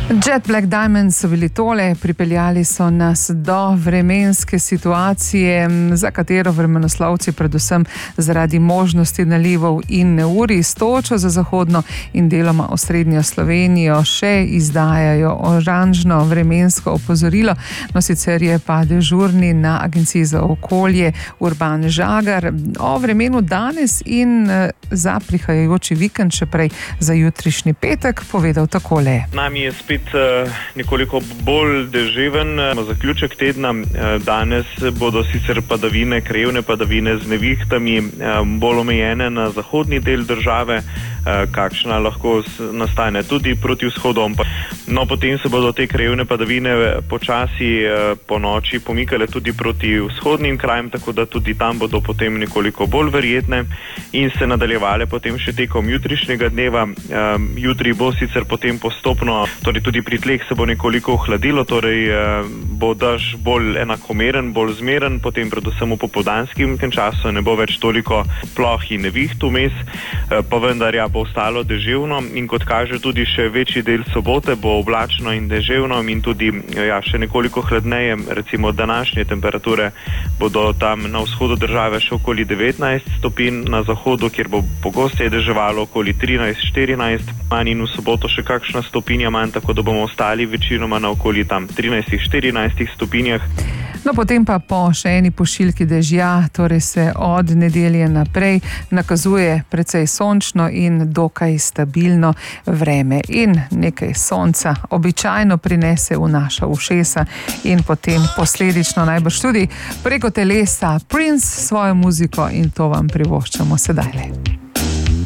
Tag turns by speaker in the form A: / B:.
A: Jet Black Diamonds so bili tole, pripeljali so nas do vremenske situacije, za katero vremenoslovci predvsem zaradi možnosti nalivov in neurij s točo za zahodno in deloma osrednjo Slovenijo še izdajajo oranžno vremensko opozorilo. No, sicer je pa dežurni na Agenciji za okolje Urban Žagar o vremenu danes in za prihajajoči vikend, še prej za jutrišnji petek, povedal takole.
B: Nami je spet nekoliko bolj deževen zaključek tedna. Danes bodo sicer padavine, krajevne padavine z nevihtami, bolj omejene na zahodni del države, kakšna lahko nastane tudi proti vzhodom. No, potem se bodo te krajevne padavine počasi po noči pomikale tudi proti vzhodnim krajem, tako da tudi tam bodo potem nekoliko bolj verjetne in se nadaljevale potem še tekom jutrišnjega dneva. Jutri bo sicer potem postopno, torej tudi pri tleh se bo nekoliko ohladilo, torej bo dež bolj enakomeren, bolj zmeren, potem predvsem v popoldanskem času ne bo več toliko ploh in neviht vmes, pa vendar bo ostalo deževno in kot kaže tudi še večji del sobote bo oblačno in deževno in tudi še nekoliko hladneje, recimo današnje temperature bodo tam na vzhodu države še okoli 19 stopinj, na zahodu, kjer bo pogosteje deževalo, okoli 13-14, manj in v soboto še kakšna stopinja manj, tako da bomo ostali večinoma na okoli tam 13-14 stopinjah.
A: No, potem pa po še eni pošiljki dežja, torej se od nedelje naprej nakazuje precej sončno in dokaj stabilno vreme. In nekaj sonca običajno prinese v naša ušesa in potem posledično najbrž tudi preko telesa Prince svojo muziko in to vam privoščamo sedajle.